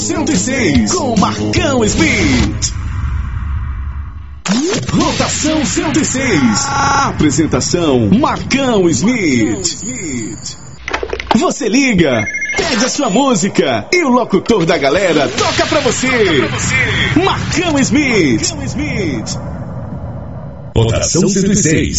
106 com Marcão Smith. Rotação 106. Apresentação Marcão Smith. Você liga, pede a sua música e o locutor da galera toca pra você. Marcão Smith. Rotação 106.